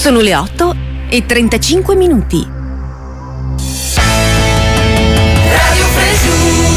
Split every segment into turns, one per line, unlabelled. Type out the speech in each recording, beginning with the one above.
Sono le 8:35.
Radio Fresh News.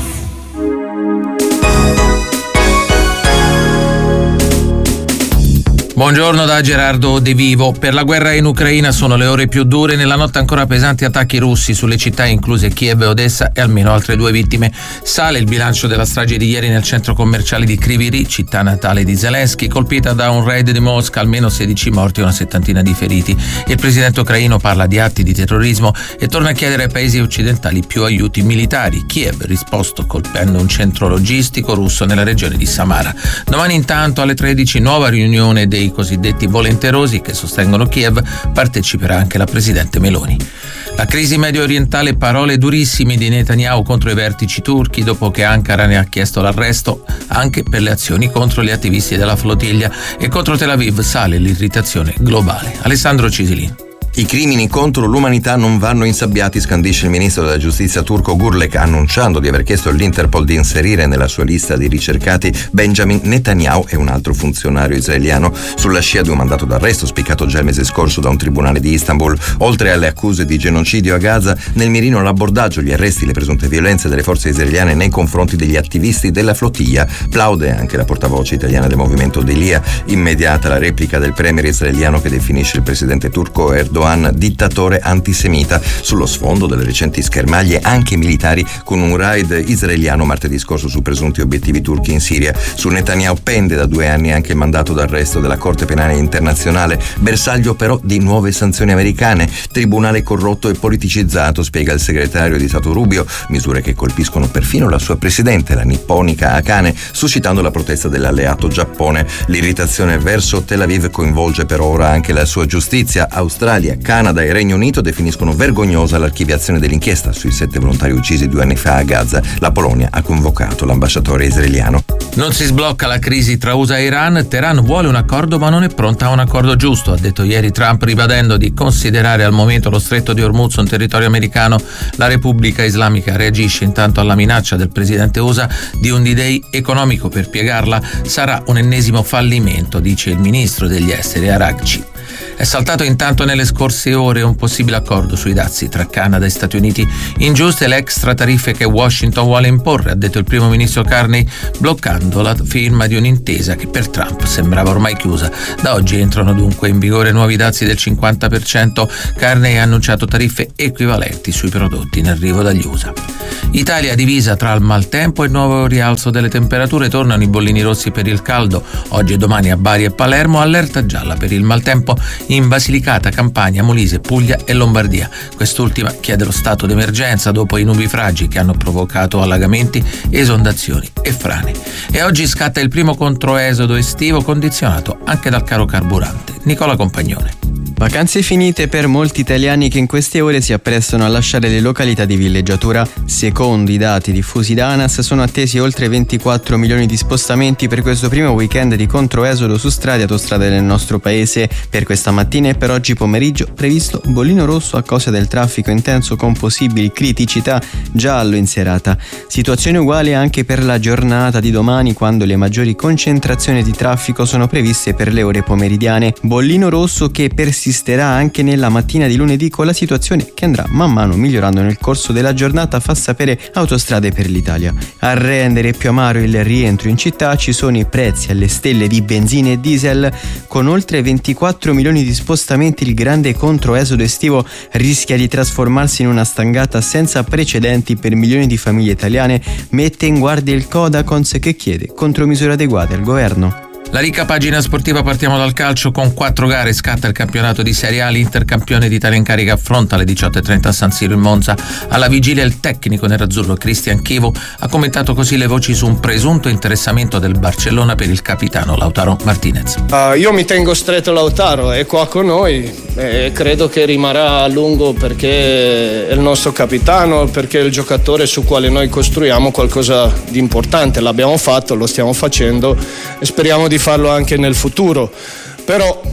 Buongiorno da Gerardo De Vivo. Per la guerra in Ucraina sono le ore più dure. Nella notte ancora pesanti attacchi russi sulle città incluse Kiev e Odessa e almeno altre 2 vittime. Sale il bilancio della strage di ieri nel centro commerciale di Kryvyi Rih, città natale di Zelensky, colpita da un raid di Mosca, almeno 16 morti e una settantina di feriti. Il presidente ucraino parla di atti di terrorismo e torna a chiedere ai paesi occidentali più aiuti militari. Kiev risposto colpendo un centro logistico russo nella regione di Samara. Domani intanto alle 13 nuova riunione dei cosiddetti volenterosi che sostengono Kiev, parteciperà anche la presidente Meloni. La crisi medio orientale, parole durissime di Netanyahu contro i vertici turchi dopo che Ankara ne ha chiesto l'arresto anche per le azioni contro gli attivisti della flottiglia, e contro Tel Aviv sale l'irritazione globale. Alessandro Cisilin.
I crimini contro l'umanità non vanno insabbiati, scandisce il ministro della giustizia turco Gurlek, annunciando di aver chiesto all'Interpol di inserire nella sua lista di ricercati Benjamin Netanyahu e un altro funzionario israeliano, sulla scia di un mandato d'arresto spiccato già il mese scorso da un tribunale di Istanbul. Oltre alle accuse di genocidio a Gaza, nel mirino l'abbordaggio, gli arresti, le presunte violenze delle forze israeliane nei confronti degli attivisti della flottiglia. Plaude anche la portavoce italiana del movimento Delia. Immediata la replica del premier israeliano che definisce il presidente turco Erdogan dittatore antisemita, sullo sfondo delle recenti schermaglie anche militari con un raid israeliano martedì scorso su presunti obiettivi turchi in Siria. Su Netanyahu pende da 2 anni anche il mandato d'arresto della Corte Penale Internazionale, bersaglio però di nuove sanzioni americane. Tribunale corrotto e politicizzato, spiega il segretario di Stato Rubio, misure che colpiscono perfino la sua presidente, la nipponica Akane, suscitando la protesta dell'alleato Giappone. L'irritazione verso Tel Aviv coinvolge per ora anche la sua giustizia. Australia, Canada e Regno Unito definiscono vergognosa l'archiviazione dell'inchiesta sui 7 volontari uccisi 2 anni fa a Gaza. La Polonia ha convocato l'ambasciatore israeliano.
Non si sblocca la crisi tra USA e Iran. Teheran vuole un accordo ma non è pronta a un accordo giusto, ha detto ieri Trump, ribadendo di considerare al momento lo stretto di Hormuz un territorio americano. La Repubblica Islamica reagisce intanto alla minaccia del presidente USA di un D-Day economico per piegarla. Sarà un ennesimo fallimento, dice il ministro degli esteri Araghchi. È saltato intanto nelle scorse ore un possibile accordo sui dazi tra Canada e Stati Uniti. Ingiuste le extra tariffe che Washington vuole imporre, ha detto il primo ministro Carney, bloccando la firma di un'intesa che per Trump sembrava ormai chiusa. Da oggi entrano dunque in vigore nuovi dazi del 50%. Carney ha annunciato tariffe equivalenti sui prodotti in arrivo dagli USA. Italia divisa tra il maltempo e il nuovo rialzo delle temperature. Tornano i bollini rossi per il caldo. Oggi e domani a Bari e Palermo, allerta gialla per il maltempo in Basilicata, Campania, Molise, Puglia e Lombardia. Quest'ultima chiede lo stato d'emergenza dopo i nubifragi che hanno provocato allagamenti, esondazioni e frane. E oggi scatta il primo controesodo estivo, condizionato anche dal caro carburante. Nicola Compagnone.
Vacanze finite per molti italiani che in queste ore si apprestano a lasciare le località di villeggiatura. Secondo i dati diffusi da ANAS sono attesi oltre 24 milioni di spostamenti per questo primo weekend di controesodo su strade e autostrade nel nostro paese. Per questa mattina e per oggi pomeriggio previsto bollino rosso a causa del traffico intenso con possibili criticità, giallo in serata. Situazione uguale anche per la giornata di domani, quando le maggiori concentrazioni di traffico sono previste per le ore pomeridiane. Bollino rosso che persisterà anche nella mattina di lunedì, con la situazione che andrà man mano migliorando nel corso della giornata, fa sapere Autostrade per l'Italia. A rendere più amaro il rientro in città ci sono i prezzi alle stelle di benzina e diesel. Con oltre 24 milioni di spostamenti, il grande controesodo estivo rischia di trasformarsi in una stangata senza precedenti per milioni di famiglie italiane, mette in guardia il Codacons che chiede contromisure adeguate al governo.
La ricca pagina sportiva, partiamo dal calcio. Con 4 gare scatta il campionato di Serie A. L'Inter, campione d'Italia in carica, affronta alle 18:30 a San Siro il Monza. Alla vigilia il tecnico nerazzurro Cristian Chivo ha commentato così le voci su un presunto interessamento del Barcellona per il capitano Lautaro Martinez.
Io mi tengo stretto Lautaro, è qua con noi e credo che rimarrà a lungo perché è il nostro capitano, perché è il giocatore su quale noi costruiamo qualcosa di importante. L'abbiamo fatto, lo stiamo facendo e speriamo di farlo anche nel futuro. Però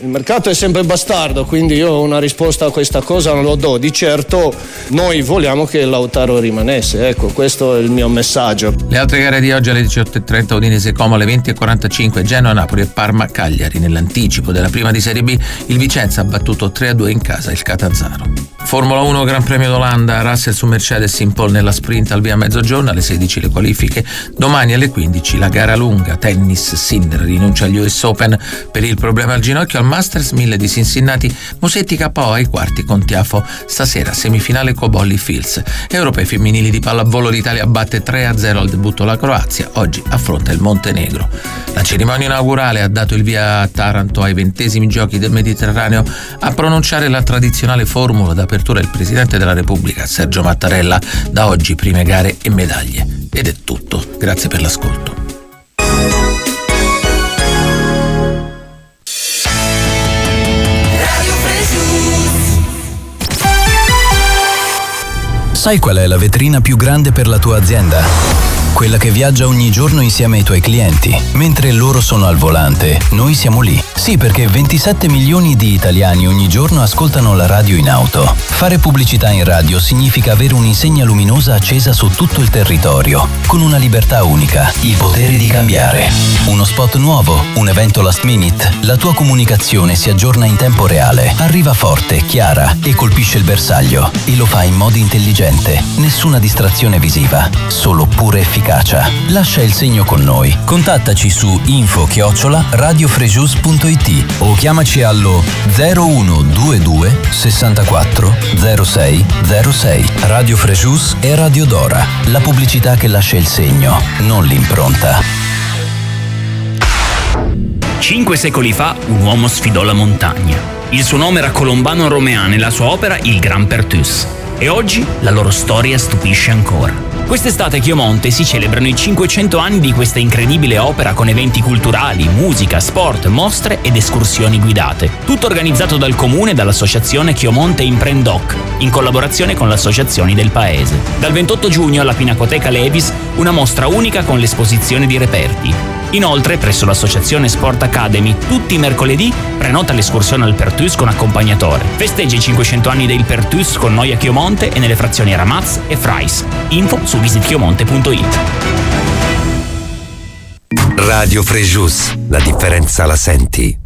Il mercato è sempre bastardo, quindi io una risposta a questa cosa non lo do. Di certo noi vogliamo che Lautaro rimanesse, ecco, questo è il mio messaggio.
Le altre gare di oggi alle 18:30: Udinese Como alle 20:45, Genoa Napoli e Parma Cagliari. Nell'anticipo della prima di Serie B il Vicenza ha battuto 3-2 in casa il Catanzaro. Formula 1 Gran Premio d'Olanda, Russell su Mercedes in pole nella sprint al via mezzogiorno, alle 16 le qualifiche, domani alle 15 la gara lunga. Tennis, Sinner rinuncia agli US Open per il problema al ginocchio. Al Masters 1000 di Cincinnati Musetti KO ai quarti con Tiafo. Stasera semifinale Cobolli Fields. Europei femminili di pallavolo, l'Italia batte 3-0 al debutto la Croazia, oggi affronta il Montenegro. La cerimonia inaugurale ha dato il via a Taranto ai 20esimi giochi del Mediterraneo. A pronunciare la tradizionale formula d'apertura il Presidente della Repubblica Sergio Mattarella. Da oggi prime gare e medaglie. Ed è tutto, grazie per l'ascolto.
Sai qual è la vetrina più grande per la tua azienda? Quella che viaggia ogni giorno insieme ai tuoi clienti. Mentre loro sono al volante, noi siamo lì. Sì, perché 27 milioni di italiani ogni giorno ascoltano la radio in auto. Fare pubblicità in radio significa avere un'insegna luminosa accesa su tutto il territorio, con una libertà unica, il potere di cambiare. Uno spot nuovo, un evento last minute, la tua comunicazione si aggiorna in tempo reale, arriva forte, chiara e colpisce il bersaglio. E lo fa in modo intelligente. Nessuna distrazione visiva, solo pura efficacia. Lascia il segno con noi. Contattaci su info@radiofrejus.it o chiamaci allo 0122 64 06 06. Radio Frejus e Radio Dora. La pubblicità che lascia il segno, non l'impronta.
5 secoli fa un uomo sfidò la montagna. Il suo nome era Colombano Romean e la sua opera il Grand Perthus. E oggi la loro storia stupisce ancora. Quest'estate a Chiomonte si celebrano i 500 anni di questa incredibile opera con eventi culturali, musica, sport, mostre ed escursioni guidate. Tutto organizzato dal comune e dall'associazione Chiomonte Imprendoc, in collaborazione con le associazioni del paese. Dal 28 giugno alla Pinacoteca Levis una mostra unica con l'esposizione di reperti. Inoltre, presso l'associazione Sport Academy, tutti i mercoledì prenota l'escursione al Perthus con accompagnatore. Festeggia i 500 anni del Perthus con noi a Chiomonte e nelle frazioni Ramaz e Frais. Info su visitchiomonte.it.
Radio Frejus, la differenza la senti.